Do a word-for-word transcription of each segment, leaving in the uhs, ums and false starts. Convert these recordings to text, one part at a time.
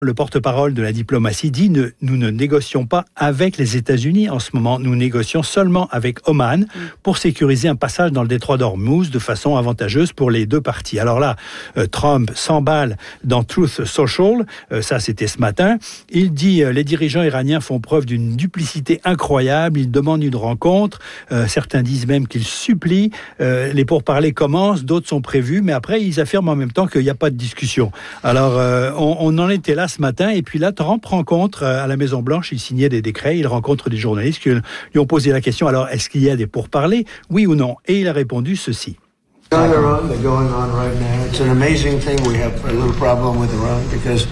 Le porte-parole de la diplomatie dit ne, nous ne négocions pas avec les États-Unis en ce moment, nous négocions seulement avec Oman pour sécuriser un passage dans le détroit d'Ormuz de façon avantageuse pour les deux parties. Alors là, euh, Trump s'emballe dans Truth Social, euh, ça c'était ce matin. Il dit euh, les dirigeants iraniens font preuve d'une duplicité incroyable, ils demandent une rencontre, euh, certains disent même qu'ils supplient, euh, les pourparlers commencent, d'autres sont prévus, mais après ils affirment en même temps qu'il n'y a pas de discussion. Alors euh, on, on en était là ce matin, et puis là, Trump rencontre à la Maison-Blanche, il signait des décrets, il rencontre des journalistes qui lui ont posé la question, alors est-ce qu'il y a des pourparlers, oui ou non? Et il a répondu ceci. They're on, they're going on right now. It's an amazing thing. We have a little problem with Iran because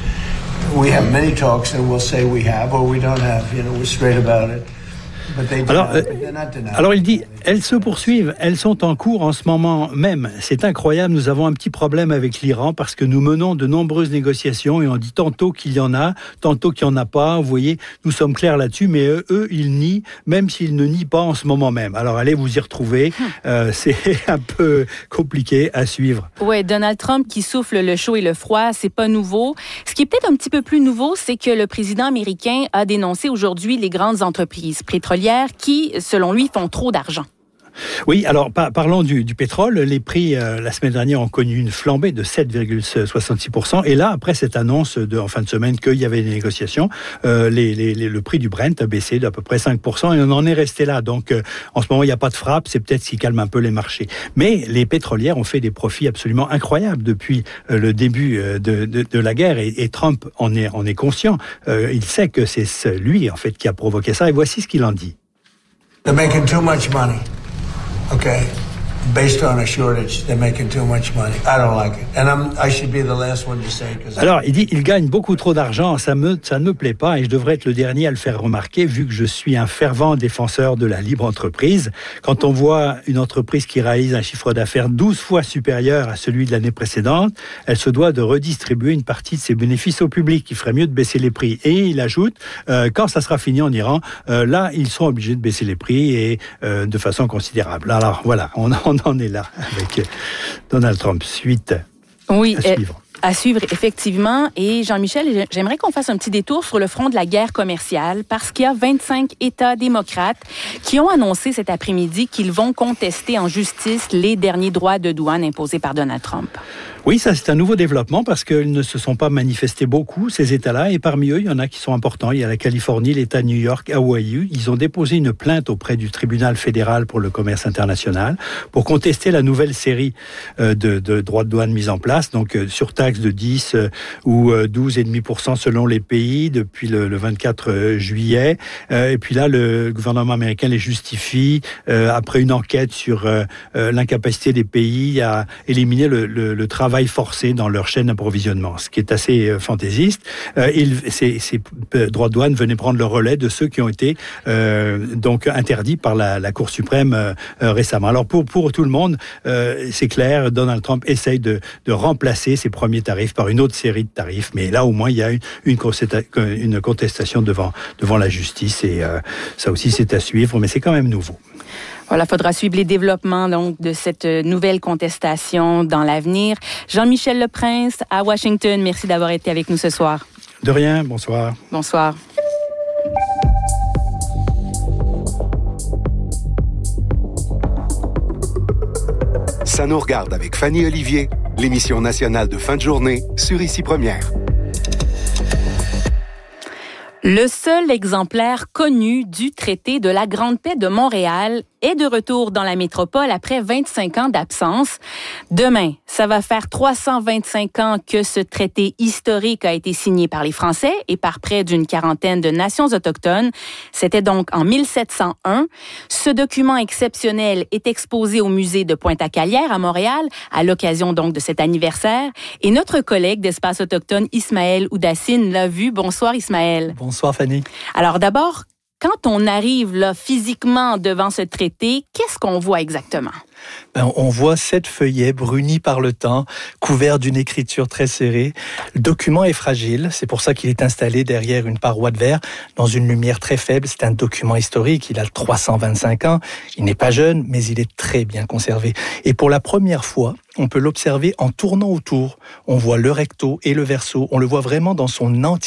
we have many talks and we'll say we have or we don't have. You know, we're straight about it. Alors, euh, alors il dit, elles se poursuivent, elles sont en cours en ce moment même. C'est incroyable, nous avons un petit problème avec l'Iran parce que nous menons de nombreuses négociations et on dit tantôt qu'il y en a, tantôt qu'il n'y en a pas. Vous voyez, nous sommes clairs là-dessus, mais eux, eux, ils nient, même s'ils ne nient pas en ce moment même. Alors allez vous y retrouver, euh, c'est un peu compliqué à suivre. Oui, Donald Trump qui souffle le chaud et le froid, c'est pas nouveau. Ce qui est peut-être un petit peu plus nouveau, c'est que le président américain a dénoncé aujourd'hui les grandes entreprises pétrolières qui, selon lui, font trop d'argent. Oui, alors par, parlons du, du pétrole. Les prix, euh, la semaine dernière, ont connu une flambée de sept virgule soixante-six pour cent. Et là, après cette annonce de, en fin de semaine qu'il y avait des négociations, euh, les, les, les, le prix du Brent a baissé d'à peu près cinq pour cent et on en est resté là. Donc, euh, en ce moment, il n'y a pas de frappe. C'est peut-être ce qui calme un peu les marchés. Mais les pétrolières ont fait des profits absolument incroyables depuis euh, le début euh, de, de, de la guerre. Et, et Trump en est, en est conscient. Euh, il sait que c'est lui, en fait, qui a provoqué ça. Et voici ce qu'il en dit. They're making too much money. Okay, based on a shortage, they're making too much money. I don't like it, and I'm, I should be the last one to say. Alors, il dit, il gagne beaucoup trop d'argent, ça me, ça ne me plaît pas, et je devrais être le dernier à le faire remarquer, vu que je suis un fervent défenseur de la libre entreprise. Quand on voit une entreprise qui réalise un chiffre d'affaires douze fois supérieur à celui de l'année précédente, elle se doit de redistribuer une partie de ses bénéfices au public. Il ferait mieux de baisser les prix. Et il ajoute, euh, quand ça sera fini en Iran, euh, là, ils sont obligés de baisser les prix et euh, de façon considérable. Alors voilà, on, on en est là avec Donald Trump. Suite oui, à suivre. Euh... À suivre, effectivement. Et Jean-Michel, j'aimerais qu'on fasse un petit détour sur le front de la guerre commerciale parce qu'il y a vingt-cinq États démocrates qui ont annoncé cet après-midi qu'ils vont contester en justice les derniers droits de douane imposés par Donald Trump. Oui, ça c'est un nouveau développement parce qu'ils ne se sont pas manifestés beaucoup, ces États-là, et parmi eux, il y en a qui sont importants. Il y a la Californie, l'État de New York, Hawaï. Ils ont déposé une plainte auprès du tribunal fédéral pour le commerce international pour contester la nouvelle série de, de droits de douane mis en place, donc sur taxe de dix ou douze virgule cinq pour cent selon les pays depuis le, le vingt-quatre juillet. Et puis là, le gouvernement américain les justifie après une enquête sur l'incapacité des pays à éliminer le, le, le travail forcé dans leur chaîne d'approvisionnement, ce qui est assez euh, fantaisiste. Euh, ils, ces, ces droits de douane venaient prendre le relais de ceux qui ont été euh, donc interdits par la, la Cour suprême euh, euh, récemment. Alors pour pour tout le monde, euh, c'est clair, Donald Trump essaye de, de remplacer ses premiers tarifs par une autre série de tarifs, mais là au moins il y a une, une, une contestation devant devant la justice et euh, ça aussi c'est à suivre, mais c'est quand même nouveau. Voilà, il faudra suivre les développements donc, de cette nouvelle contestation dans l'avenir. Jean-Michel Leprince, à Washington, merci d'avoir été avec nous ce soir. De rien, bonsoir. Bonsoir. Ça nous regarde avec Fanny Olivier, l'émission nationale de fin de journée sur Ici Première. Le seul exemplaire connu du traité de la Grande Paix de Montréal est de retour dans la métropole après vingt-cinq ans d'absence. Demain, ça va faire trois cent vingt-cinq ans que ce traité historique a été signé par les Français et par près d'une quarantaine de nations autochtones. C'était donc en mille sept cent un. Ce document exceptionnel est exposé au musée de Pointe-à-Calière à Montréal à l'occasion donc de cet anniversaire. Et notre collègue d'Espace autochtone, Ismaël Oudassine, l'a vu. Bonsoir Ismaël. Bonsoir Fanny. Alors d'abord, quand on arrive là physiquement devant ce traité, qu'est-ce qu'on voit exactement? Ben, on voit sept feuillets brunis par le temps, couverts d'une écriture très serrée. Le document est fragile, c'est pour ça qu'il est installé derrière une paroi de verre, dans une lumière très faible. C'est un document historique, il a trois cent vingt-cinq ans, il n'est pas jeune, mais il est très bien conservé. Et pour la première fois, on peut l'observer en tournant autour. On voit le recto et le verso, on le voit vraiment dans son entièreté.